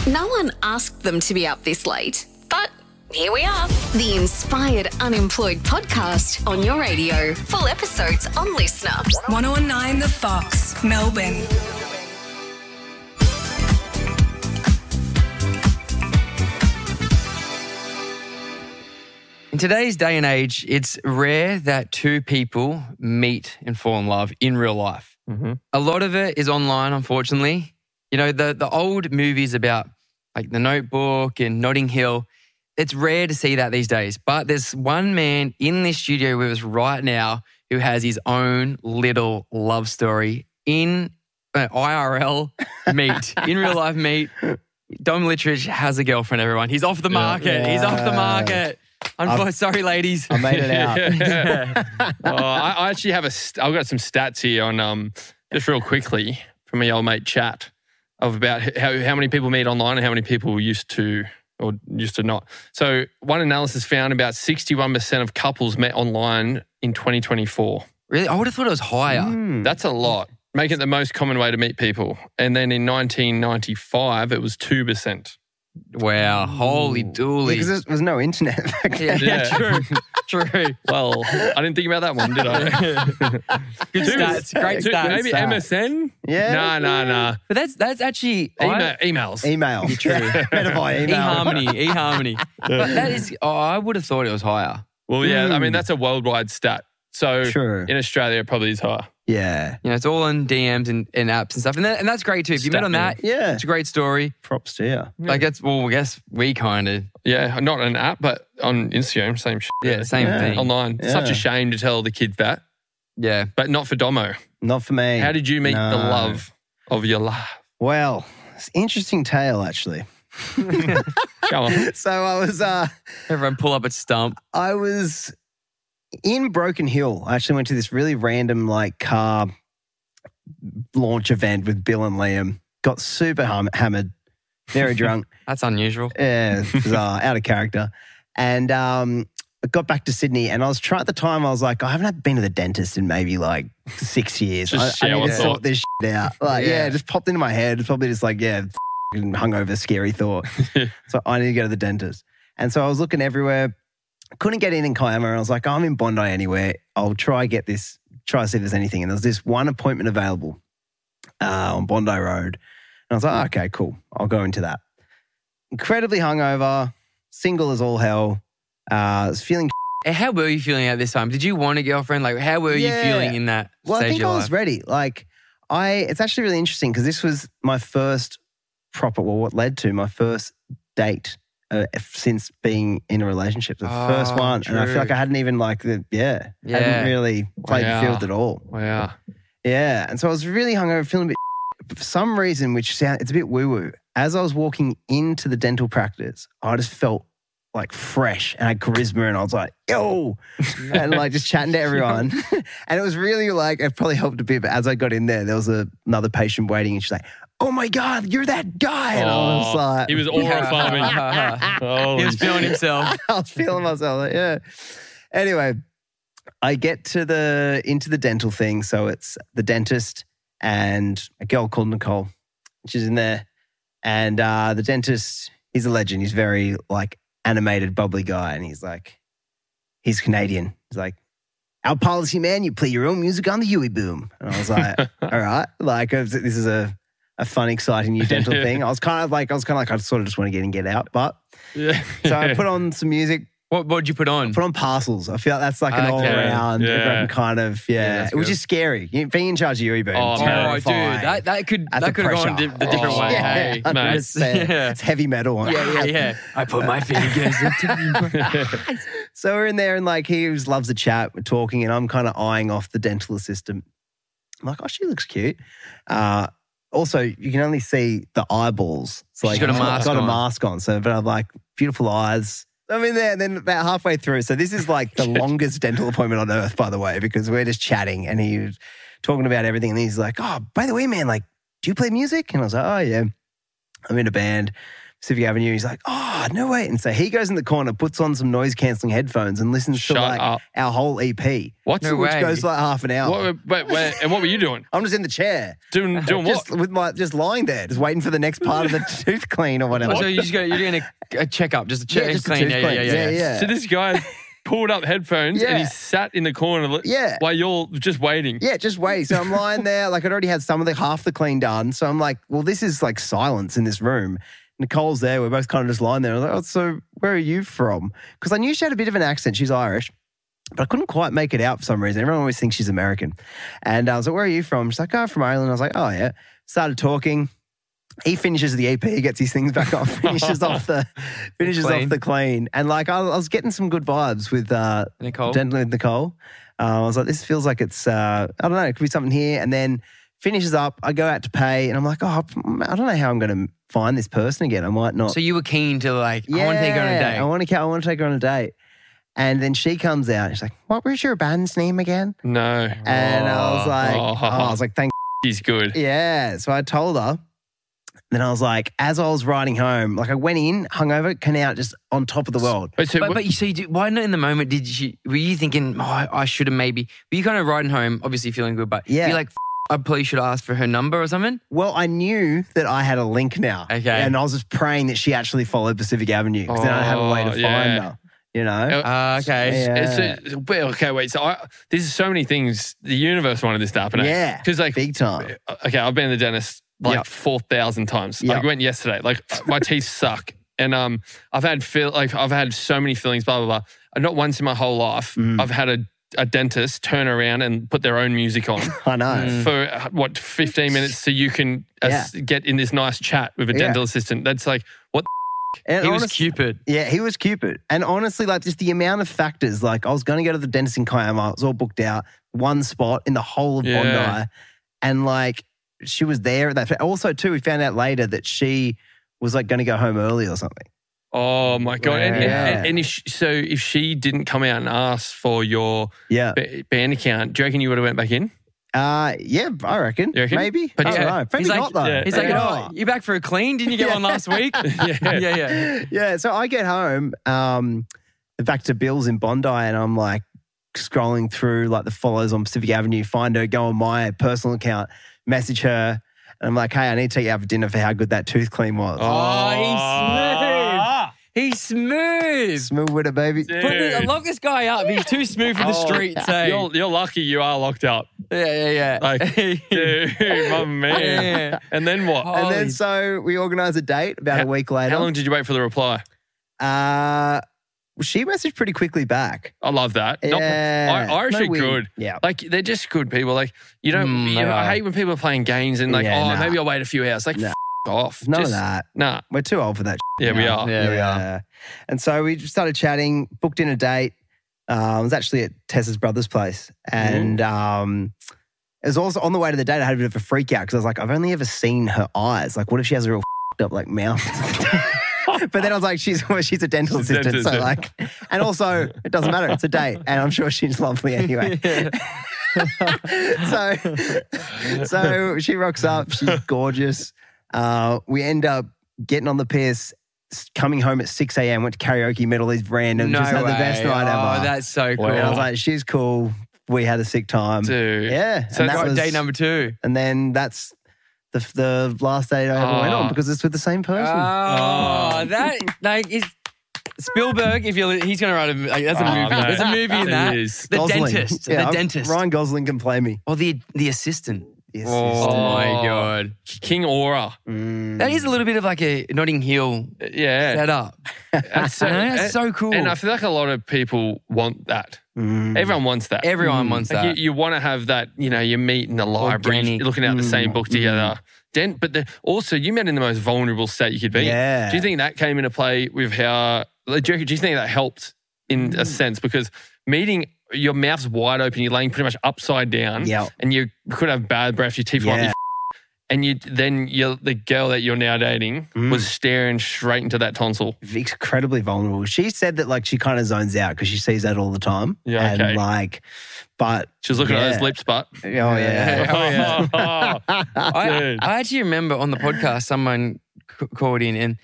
No one asked them to be up this late, but here we are. The Inspired Unemployed podcast on your radio. Full episodes on Listener. 1019 The Fox, Melbourne. In today's day and age, it's rare that two people meet and fall in love in real life. Mm-hmm. A lot of it is online, unfortunately. You know, the old movies about like The Notebook and Notting Hill, it's rare to see that these days. But there's one man in this studio with us right now who has his own little love story in IRL meet, in real life meet. Dom Littridge has a girlfriend, everyone. He's off the market. Yeah. He's off the market. Sorry, ladies. I made it out. I actually have I've got some stats here on just real quickly from my old mate Chat of about how many people meet online and how many people used to not. So one analysis found about 61% of couples met online in 2024. Really? I would have thought it was higher. That's a lot. Making it the most common way to meet people. And then in 1995, it was 2%. Wow, holy dooly. Because there was no internet back then. Yeah. True. Well, I didn't think about that one, did I? Good stats, great stats. Maybe MSN? Yeah. Nah. But that's actually... Emails. Email. True. Better by email. eHarmony. But that is... I would have thought it was higher. Well, yeah, I mean, that's a worldwide stat. So True. In Australia, it probably is higher. Yeah. You know, it's all in DMs and apps and stuff. And that's great too. If you met on that, yeah, it's a great story. Props to you. Like I guess we kind of... Yeah, not an app, but on Instagram, same shit. Yeah, same thing. Online. Yeah. Such a shame to tell the kids that. Yeah. But not for Domo. Not for me. How did you meet the love of your life? Well, it's an interesting tale, actually. Go on. So I was... Everyone pull up at Stump. I was in Broken Hill. I actually went to this really random car launch event with Bill and Liam. Got super hammered, very drunk. That's unusual. Yeah, bizarre, out of character. And I got back to Sydney and I was trying at the time, I was like, I haven't been to the dentist in maybe 6 years. Just I need to shower sort this shit out. It just popped into my head. It's probably just hungover, scary thought. So I need to go to the dentist. And so I was looking everywhere. Couldn't get in Kiama. And I was like, I'm in Bondi anywhere. I'll try see if there's anything. And there was this one appointment available on Bondi Road. And I was like, okay, cool. I'll go into that. Incredibly hungover, single as all hell. I was feeling... How were you feeling at this time? Did you want a girlfriend? How were you feeling in that stage I think of your I was life? ready. It's actually really interesting because this was my first what led to my first date since being in a relationship, the first one. True. And I feel like I hadn't even hadn't really played the field at all. Wow. Yeah. And so I was really hungover, feeling a bit but for some reason, it's a bit woo-woo, as I was walking into the dental practice, I just felt fresh and had charisma and I was like, yo, and just chatting to everyone. And it was really it probably helped a bit, but as I got in there was another patient waiting and she's like, oh my God, you're that guy. And I was like... He was aura farming. He was feeling himself. I was feeling myself. Yeah. Anyway, I get into the dental thing. So it's the dentist and a girl called Nicole. She's in there. And the dentist, he's a legend. He's very animated, bubbly guy. And he's Canadian. He's like, our policy, man, you play your own music on the Huey Boom. And I was like, all right. This is a fun, exciting new dental thing. I was kind of I sort of just want to get in and get out. But so I put on some music. What did you put on? Put on Parcels. I feel like that's an all around kind of, which is scary. Being in charge of Huey Boom. Oh, dude, that could have gone the different way. Hey, mate. It's heavy metal. Yeah. I put my fingers into So we're in there and he loves the chat. We're talking and I'm kind of eyeing off the dental assistant. I'm like, oh, she looks cute. Also, you can only see the eyeballs. So she's got a mask on. So, but I'm beautiful eyes. I'm in there and then about halfway through. So this is the longest dental appointment on earth, by the way, because we're just chatting and he was talking about everything. And he's like, oh, by the way, man, do you play music? And I was like, oh, yeah, I'm in a band. Pacific Avenue. He's like, oh, no way. And so he goes in the corner, puts on some noise-cancelling headphones and listens to like up. our whole EP. What? No Which way. goes like half an hour. Wait, and what were you doing? I'm just in the chair. Doing what? Just lying there, just waiting for the next part of the tooth clean or whatever. So you're doing a checkup, just a check, just a clean. tooth clean. Yeah. So this guy pulled up headphones and he sat in the corner while you're just waiting. Yeah, just waiting. So I'm lying there, like I'd already had half the clean done. So I'm like, well, this is like silence in this room. Nicole's there. We're both kind of just lying there. I was like, oh, so where are you from? Because I knew she had a bit of an accent. She's Irish. But I couldn't quite make it out for some reason. Everyone always thinks she's American. And I was like, where are you from? She's like, oh, I'm from Ireland. I was like, oh, yeah. Started talking. He finishes the EP, gets his things back off, finishes off the clean. And like I was getting some good vibes with Nicole. Gently with Nicole. I was like, this feels like it's, I don't know, it could be something here. And then finishes up, I go out to pay and I'm like, oh, I don't know how I'm going to find this person again. I might not. So you were keen to like, I want to take her on a date. I want to take her on a date. And then she comes out and she's like, what was your band's name again? No. And I was like, thank He's good. Yeah. So I told her. Then I was like, as I was riding home, like I went in, hungover, came out just on top of the world. But you see, why not in the moment? Were you thinking, oh, I should have maybe? Were you kind of riding home, obviously feeling good, but you're like, I probably should ask for her number or something? Well, I knew that I had a link now. Okay. And I was just praying that she actually followed Pacific Avenue because then I have a way to find her, you know? Okay. Okay, wait. So there's so many things. The universe wanted this to happen. Yeah. Because like, big time. Okay, I've been to the dentist like 4,000 times. Yep. I went yesterday. Like my teeth suck. And I've had so many fillings, blah, blah, blah. And not once in my whole life I've had a dentist turn around and put their own music on. I know. For 15 minutes so you can get in this nice chat with a dental assistant. That's like, what And he was Cupid. Yeah, he was Cupid. And honestly, like just the amount of factors, like I was going to go to the dentist in Kiama. It was all booked out. One spot in the whole of Bondi. And like she was there. Also too, we found out later that she was like going to go home early or something. Oh my God. Yeah. And if she didn't come out and ask for your band account, do you reckon you would have went back in? Yeah, I reckon. You reckon? Maybe. But I don't know. Maybe not though. Yeah. He's like, oh, you back for a clean? Didn't you get one last week? Yeah, so I get home back to Bill's in Bondi and I'm like scrolling through like the follows on Pacific Avenue, find her, go on my personal account, message her, and I'm like, hey, I need to take you out for dinner for how good that tooth clean was. Oh, he's smooth. Smooth with it, baby. Lock this guy up. He's too smooth for the streets. Hey. You're lucky you are locked up. Yeah. Like, dude, my man. Yeah. And then what? And then so we organised a date about a week later. How long did you wait for the reply? She messaged pretty quickly back. I love that. Yeah. Irish are good. Yeah. Like, they're just good people. Like, you don't, I hate when people are playing games and like, maybe I'll wait a few hours. Like, off. None of that. Nah. We're too old for that. Yeah, we are. Yeah, we are. And so we just started chatting, booked in a date. I was actually at Tessa's brother's place. And it was also on the way to the date, I had a bit of a freak out because I was like, I've only ever seen her eyes. Like, what if she has a real up like mouth? But then I was like, she's a dental assistant. So like, and also it doesn't matter. It's a date. And I'm sure she's lovely anyway. So she rocks up. She's gorgeous. We end up getting on the piss, coming home at 6 a.m., went to karaoke, met all these random, just had the best night ever. Oh, that's so cool. And I was like, she's cool. We had a sick time. Dude. Yeah. So that was date number 2. And then that's the last date I ever went on because it's with the same person. Oh, that like is Spielberg. He's going to write that's a movie. No. There's a movie in that. The Gosling. dentist. Yeah, the dentist. Ryan Gosling can play me. Or the assistant. The Oh assistant. my God. King Aura. That is a little bit of like a Notting Hill setup. That's That's so cool. And I feel like a lot of people want that. Everyone wants that. Everyone wants Like that. you want to have that, you meet in the library, Organic. you're looking at the same book together. But also, you met in the most vulnerable state you could be. Yeah. Do you think that came into play with how, do you think that helped in a sense? Because meeting, your mouth's wide open, you're laying pretty much upside down, and you could have bad breath, your teeth might be and the girl that you're now dating was staring straight into that tonsil. Incredibly vulnerable. She said that like she kind of zones out because she sees that all the time. Yeah, okay. And like, but she was looking at those lips, but oh yeah. Dude. I actually remember on the podcast someone called in and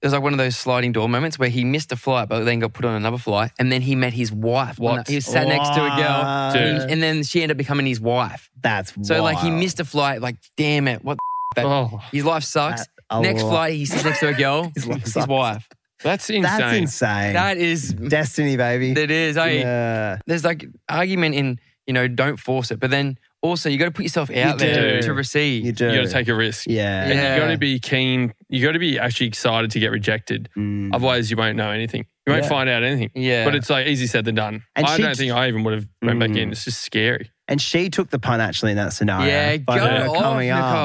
was like one of those sliding door moments where he missed a flight, but then got put on another flight, and then he met his wife. What? He was sat next to a girl, Dude. and then she ended up becoming his wife. That's So like he wild. missed a flight. Like, damn it, what? That, Oh. His life sucks. That- Next oh. flight, he sits next to a girl. His life It's sucks. his wife. That's insane. That's insane. That is. Destiny, baby. That is. Yeah. There's like argument in don't force it, but then also you got to put yourself out there do. to receive. You do. You got to take a risk. Yeah. And Yeah. you got to be keen. You got to be actually excited to get rejected. Mm. Otherwise, you won't know anything. You won't Yeah. find out anything. Yeah. But it's like easy said than done. And I she- don't think I even would have went back Mm. in. It's just scary. And she took the punt actually in that scenario. Yeah, by go her off, coming up. Nicole.